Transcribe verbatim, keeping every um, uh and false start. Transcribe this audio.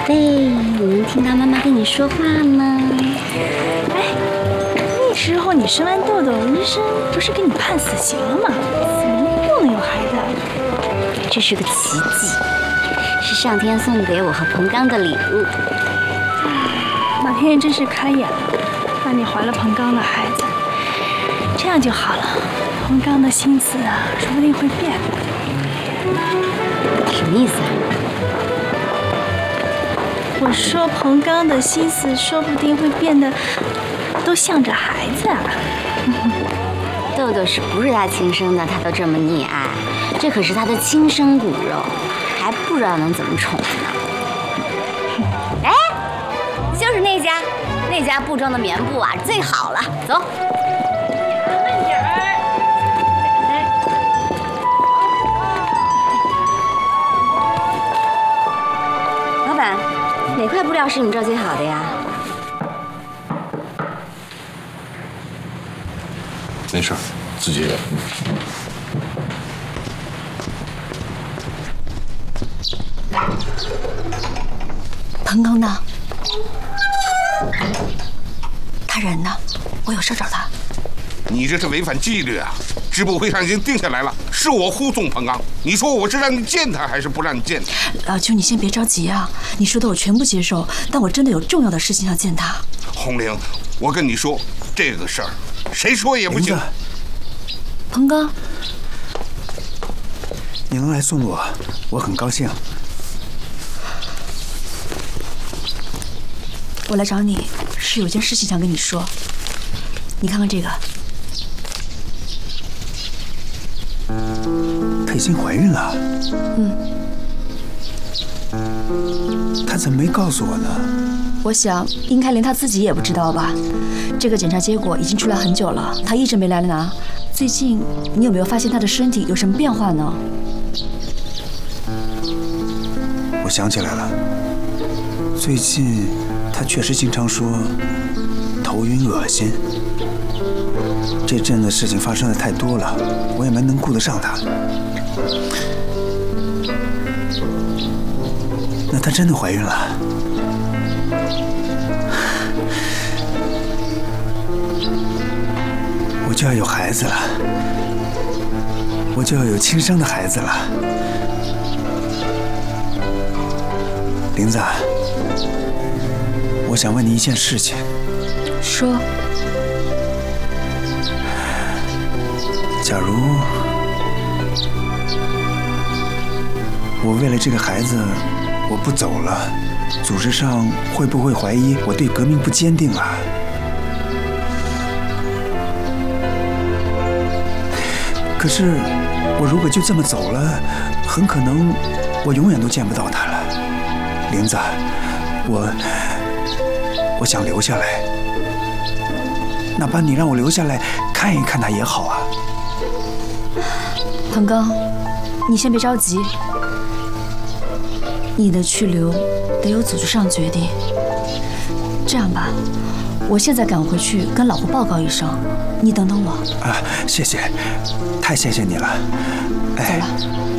贝，你能听到妈妈跟你说话吗？ 哎，那时候你生完豆豆，医生不是给你判死刑了吗？怎么又能有孩子？ 这是个奇迹，是上天送给我和彭刚的礼物。 老天爷真是开眼了，让你怀了彭刚的孩子，这样就好了。彭刚的心思啊，说不定会变。 什么意思啊？ 我说彭刚的心思说不定会变得都向着孩子啊。 豆豆是不是他亲生的，他都这么溺爱，这可是他的亲生骨肉，还不知道能怎么宠呢。哎，就是那家，那家布庄的棉布啊，最好了，走。 慢点儿。 老板，哪块布料是你这儿最好的呀？ 没事，自己忍。 彭刚呢？他人呢？我有事找他。 你这是违反纪律啊！支部会上已经定下来了，是我护送彭刚。你说我是让你见他，还是不让你见他？ 老邱，你先别着急啊！你说的我全部接受，但我真的有重要的事情要见他。 红玲，我跟你说这个事儿，谁说也不行。 彭刚， 你能来送我，我很高兴。 我来找你是有件事情想跟你说。你看看这个。 她已经怀孕了。 嗯。 她怎么没告诉我呢？ 我想应该连她自己也不知道吧。这个检查结果已经出来很久了，她一直没来拿。最近你有没有发现她的身体有什么变化呢？ 我想起来了，最近她确实经常说头晕恶心。这阵子事情发生的太多了，我也没能顾得上她。那她真的怀孕了？我就要有孩子了，我就要有亲生的孩子了。玲子，我想问你一件事情。 说。 假如我为了这个孩子我不走了，组织上会不会怀疑我对革命不坚定啊？可是我如果就这么走了，很可能我永远都见不到他了。玲子，我我想留下来，哪怕你让我留下来看一看他也好啊。 彭刚，你先别着急，你的去留得由组织上决定。这样吧，我现在赶回去跟老婆报告一声，你等等我。 啊，谢谢，太谢谢你了。 哎，走了。